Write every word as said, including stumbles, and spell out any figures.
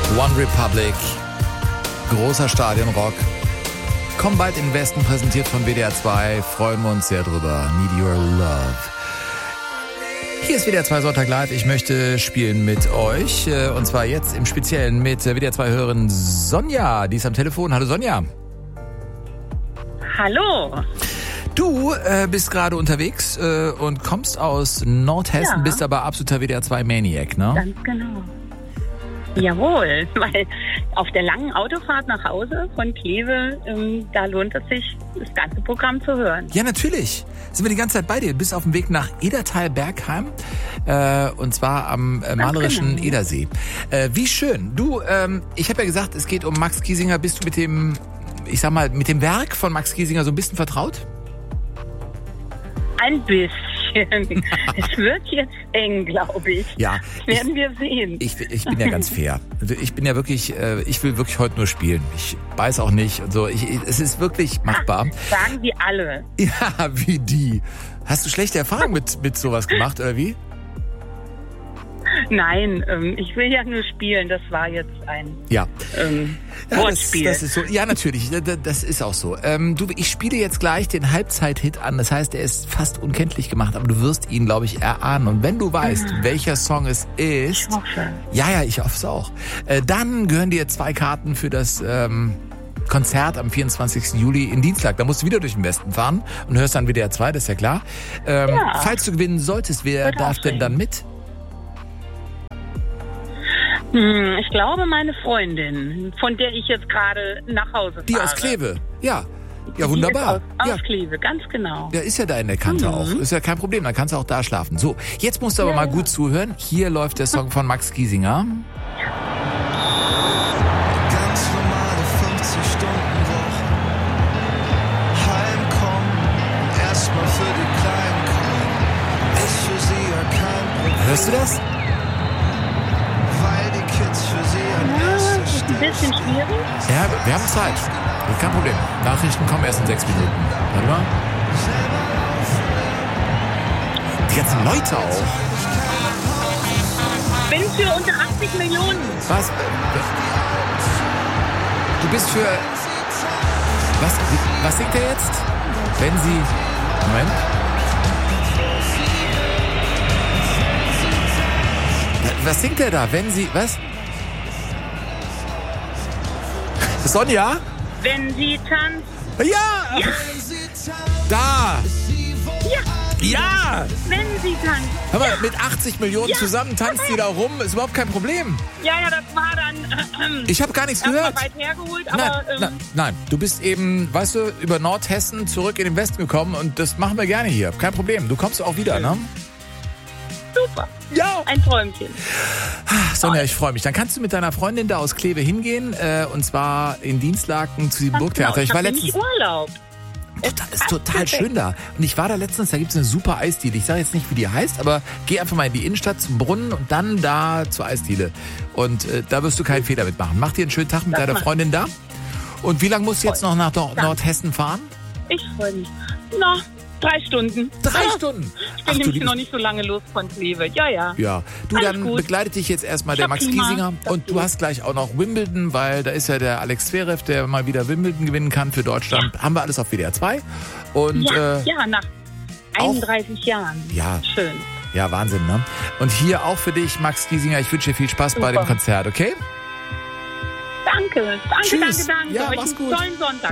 One Republic, großer Stadionrock. Komm bald in den Westen, präsentiert von W D R zwei. Freuen wir uns sehr drüber. Need Your Love. Hier ist W D R zwei Sonntag Live. Ich möchte spielen mit euch. Und zwar jetzt im Speziellen mit W D R zwei-Hörerin Sonja. Die ist am Telefon. Hallo Sonja. Hallo. Du äh, bist gerade unterwegs äh, und kommst aus Nordhessen, ja. Bist aber absoluter W D R zwei Maniac, ne? Ganz genau. Jawohl, weil auf der langen Autofahrt nach Hause von Kleve, ähm, da lohnt es sich, das ganze Programm zu hören. Ja, natürlich. Sind wir die ganze Zeit bei dir. Du bist auf dem Weg nach Edertal-Bergheim äh, und zwar am äh, malerischen genau. Edersee. Äh, wie schön. Du, ähm, ich habe ja gesagt, es geht um Max Giesinger. Bist du mit dem, ich sag mal, mit dem Werk von Max Giesinger so ein bisschen vertraut? Ein bisschen. Es wird jetzt eng, glaube ich. Ja. Das werden ich, wir sehen. Ich, ich bin ja ganz fair. Also ich bin ja wirklich, äh, ich will wirklich heute nur spielen. Ich weiß auch nicht und so. Ich, es ist wirklich machbar. Ach, sagen die alle. Ja, wie die. Hast du schlechte Erfahrungen mit, mit sowas gemacht, oder wie? Nein, ähm, ich will ja nur spielen. Das war jetzt ein ja. ähm, ja, Wortspiel. Das, das ist so. Ja, natürlich. Das, das ist auch so. Ähm, du, ich spiele jetzt gleich den Halbzeit-Hit an. Das heißt, er ist fast unkenntlich gemacht, aber du wirst ihn, glaube ich, erahnen. Und wenn du weißt, mhm. welcher Song es ist, ich hoffe. ja, ja, ich hoffe es auch. Äh, dann gehören dir zwei Karten für das ähm, Konzert am vierundzwanzigsten Juli in Dienstag. Da musst du wieder durch den Westen fahren und hörst dann W D R zwei. Das ist ja klar. Ähm, ja. Falls du gewinnen solltest, wer Wird darf denn dann mit? Ich glaube, meine Freundin, von der ich jetzt gerade nach Hause fahre. Die aus Kleve, ja. Ja, wunderbar. Die ist aus, ja. aus Kleve, ganz genau. Ja, ist ja da in der Kante mhm. auch. Ist ja kein Problem, dann kannst du auch da schlafen. So, jetzt musst du aber ja, mal ja. gut zuhören. Hier läuft der Song von Max Giesinger. Ganz normale fünfzig-Stunden-Woche. Heimkommen, erstmal für die Kleinen kommen. Ist für sie ja kein Problem. Hörst du das? Ein bisschen schwierig. Ja, wir haben Zeit. Kein Problem. Nachrichten kommen erst in sechs Minuten. Warte mal. Die ganzen Leute auch. Bin für unter achtzig Millionen. Was? Du bist für... Was, was singt er jetzt? Wenn sie... Moment. Was singt er da? Wenn sie... Was? Sonja? Wenn sie tanzt. Ja! Ja! Da! Ja! Ja! Wenn sie tanzt. Hör mal, ja. mit achtzig Millionen ja. zusammen tanzt die da rum, ist überhaupt kein Problem. Ja, ja, das war dann... Äh, ich habe gar nichts gehört. weit hergeholt, aber... Nein, ähm, nein, nein, du bist eben, weißt du, über Nordhessen zurück in den Westen gekommen und das machen wir gerne hier. Kein Problem, du kommst auch wieder, ne? Super. Ja. Ein Träumchen. Sonja, ich freue mich. Dann kannst du mit deiner Freundin da aus Kleve hingehen, äh, und zwar in Dienstlaken zu diesem Burgtheater. Genau. Ich war letztens... Urlaub. Total, ist total schön da. Und ich war da letztens, da gibt es eine super Eisdiele. Ich sage jetzt nicht, wie die heißt, aber geh einfach mal in die Innenstadt zum Brunnen und dann da zur Eisdiele. Und äh, da wirst du keinen Fehler mitmachen. Mach dir einen schönen Tag mit das deiner Freundin da. Und wie lange musst du jetzt noch nach Nord- Nordhessen fahren? Ich freue mich. Na, drei Stunden. Drei ah, Stunden? Ich bin Ach, nämlich noch nicht so lange los von Kleve. Ja, ja. Ja, du, Alles dann gut. begleitet dich jetzt erstmal Ich der Max Klima. Giesinger. Und du hast gleich auch noch Wimbledon, weil da ist ja der Alex Zverev, der mal wieder Wimbledon gewinnen kann für Deutschland. Ja. Haben wir alles auf W D R zwei. Und, ja, äh, ja, nach einunddreißig auch, Jahren. Ja. Schön. Ja, Wahnsinn, ne? Und hier auch für dich, Max Giesinger. Ich wünsche dir viel Spaß Super. bei dem Konzert, okay? Danke, danke, Tschüss. danke, danke. Ja, Euch mach's einen gut. tollen Sonntag.